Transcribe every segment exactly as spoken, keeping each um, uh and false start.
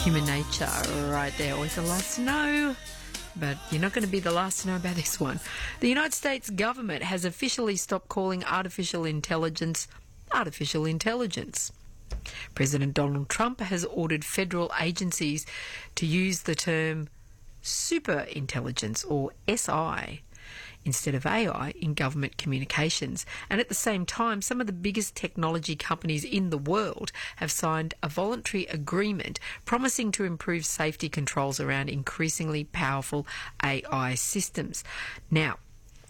Human nature right there. Always the last to know, but you're not going to be the last to know about this one. The United States government has officially stopped calling artificial intelligence artificial intelligence. President Donald Trump has ordered federal agencies to use the term super intelligence, or S I, instead of A I in government communications. And at the same time, some of the biggest technology companies in the world have signed a voluntary agreement promising to improve safety controls around increasingly powerful A I systems. Now,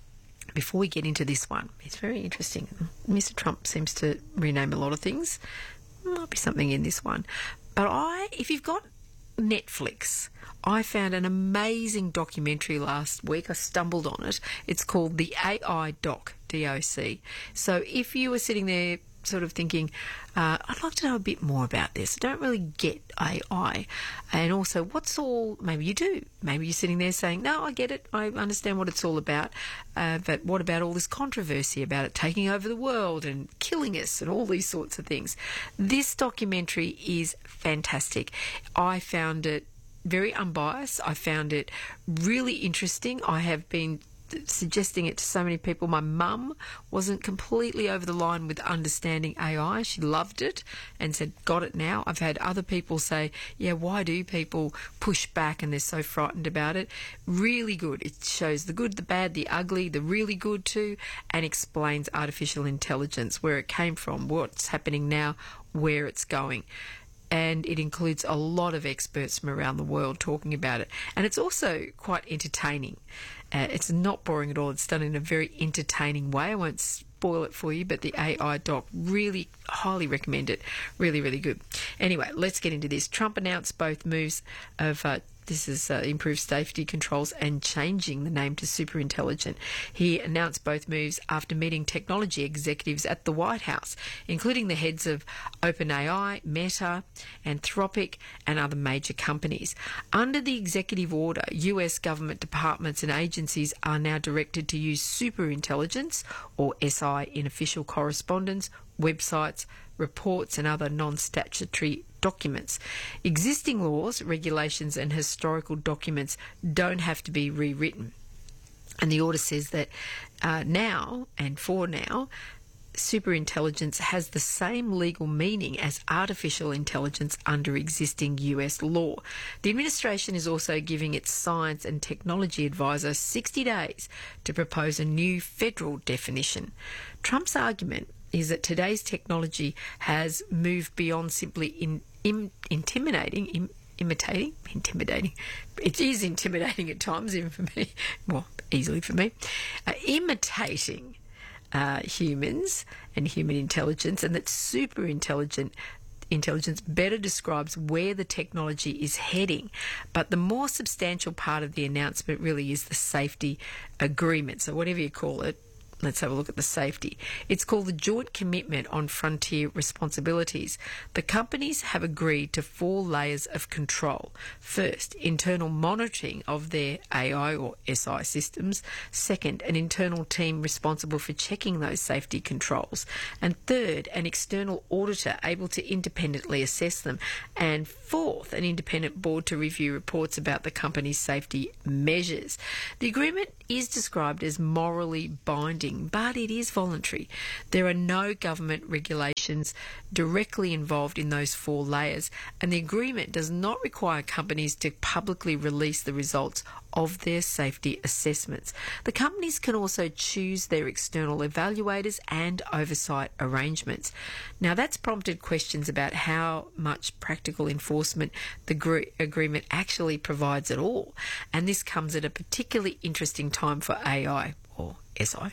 before we get into this one, it's very interesting. Mister Trump seems to rename a lot of things. Might be something in this one. But I, if you've got Netflix, I found an amazing documentary last week. I stumbled on it. It's called The A I Doc, D O C. So if you were sitting there sort of thinking, uh, I'd like to know a bit more about this. I don't really get A I. And also, what's all, maybe you do. Maybe you're sitting there saying, no, I get it. I understand what it's all about. Uh, but what about all this controversy about it taking over the world and killing us and all these sorts of things? This documentary is fantastic. I found it very unbiased. I found it really interesting. I have been suggesting it to so many people. My mum wasn't completely over the line with understanding A I. She loved it and said, got it now. I've had other people say, yeah, why do people push back and they're so frightened about it? Really good. It shows the good, the bad, the ugly, the really good too, and explains artificial intelligence, where it came from, what's happening now, where it's going. And it includes a lot of experts from around the world talking about it. And it's also quite entertaining. Uh, it's not boring at all. It's done in a very entertaining way. I won't spoil it for you, but the A I Doc, really highly recommend it. Really, really good. Anyway, let's get into this. Trump announced both moves of uh, This is uh, improved safety controls and changing the name to super intelligent. He announced both moves after meeting technology executives at the White House, including the heads of OpenAI, Meta, Anthropic, and other major companies. Under the executive order, U S government departments and agencies are now directed to use super intelligence, or S I, in official correspondence, websites, reports, and other non-statutory documents. Existing laws, regulations, and historical documents don't have to be rewritten. And the order says that uh, now, and for now, superintelligence has the same legal meaning as artificial intelligence under existing U S law. The administration is also giving its science and technology advisor sixty days to propose a new federal definition. Trump's argument is that today's technology has moved beyond simply in, in, intimidating, in, imitating, intimidating. It is intimidating at times, even for me, well, easily for me, uh, imitating uh, humans and human intelligence, and that super intelligent intelligence better describes where the technology is heading. But the more substantial part of the announcement really is the safety agreement. So whatever you call it, let's have a look at the safety. It's called the Joint Commitment on Frontier Responsibilities. The companies have agreed to four layers of control. First, internal monitoring of their A I or S I systems. Second, an internal team responsible for checking those safety controls. And third, an external auditor able to independently assess them. And fourth, an independent board to review reports about the company's safety measures. The agreement is described as morally binding, but it is voluntary. There are no government regulations directly involved in those four layers, and the agreement does not require companies to publicly release the results of their safety assessments. The companies can also choose their external evaluators and oversight arrangements. Now, that's prompted questions about how much practical enforcement the gr- agreement actually provides at all, and this comes at a particularly interesting time for A I, or S I.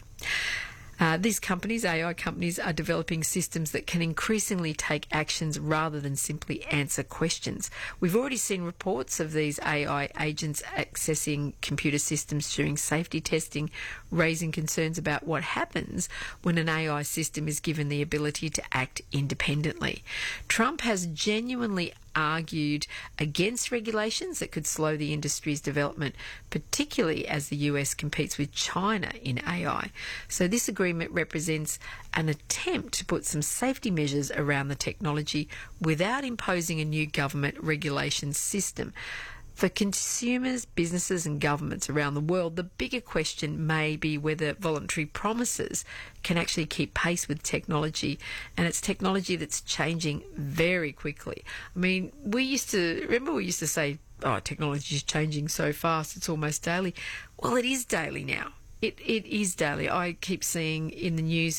Uh, these companies, A I companies, are developing systems that can increasingly take actions rather than simply answer questions. We've already seen reports of these A I agents accessing computer systems during safety testing, raising concerns about what happens when an A I system is given the ability to act independently. Trump has genuinely argued against regulations that could slow the industry's development, particularly as the U S competes with China in A I. So this agreement represents an attempt to put some safety measures around the technology without imposing a new government regulation system. For consumers, businesses and governments around the world, the bigger question may be whether voluntary promises can actually keep pace with technology, and it's technology that's changing very quickly. I mean, we used to, remember we used to say, oh, technology is changing so fast, it's almost daily. Well, it is daily now. It It is daily. I keep seeing in the news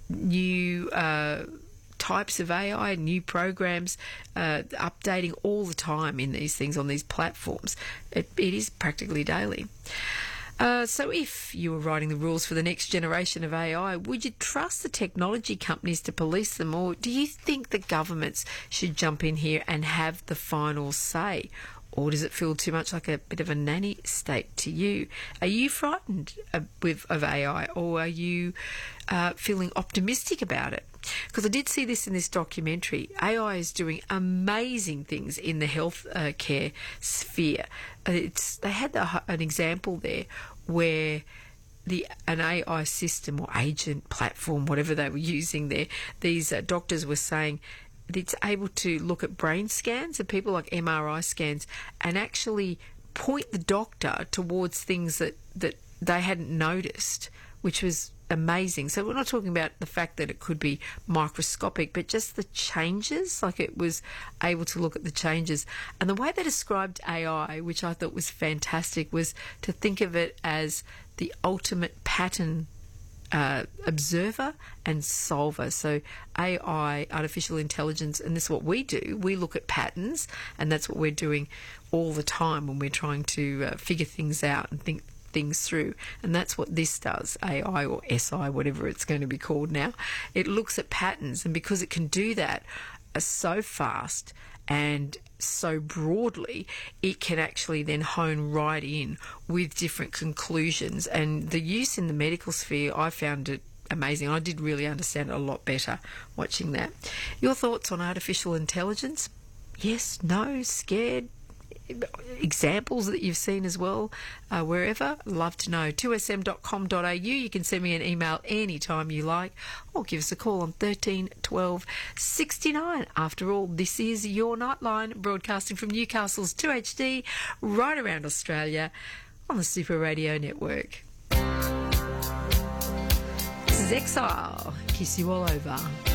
new uh types of A I, new programs, uh, updating all the time in these things on these platforms. It, it is practically daily. Uh, so if you were writing the rules for the next generation of A I, would you trust the technology companies to police them, or do you think the governments should jump in here and have the final say? Or does it feel too much like a bit of a nanny state to you? Are you frightened of, with, of A I, or are you uh, feeling optimistic about it? Because I did see this in this documentary. A I is doing amazing things in the health uh, care sphere. It's, they had the, an example there where the an A I system or agent platform, whatever they were using there, these uh, doctors were saying it's able to look at brain scans of people, like M R I scans, and actually point the doctor towards things that, that they hadn't noticed, which was amazing. So we're not talking about the fact that it could be microscopic, but just the changes, like it was able to look at the changes. And the way they described A I, which I thought was fantastic, was to think of it as the ultimate pattern Uh, observer and solver. So A I, artificial intelligence, and this is what we do. We look at patterns, and that's what we're doing all the time when we're trying to uh, figure things out and think things through. And that's what this does, A I or S I, whatever it's going to be called now. It looks at patterns, and because it can do that uh, so fast and so broadly, it can actually then hone right in with different conclusions. And the use in the medical sphere, I found it amazing. I did really understand it a lot better watching that. Your thoughts on artificial intelligence? Yes, no, scared? Examples that you've seen as well, uh, wherever, love to know. two s m dot com dot a u. You can send me an email anytime you like, or give us a call on thirteen twelve sixty-nine. After all, this is your Nightline, broadcasting from Newcastle's two H D, right around Australia on the Super Radio Network. This is Exile, Kiss You All Over.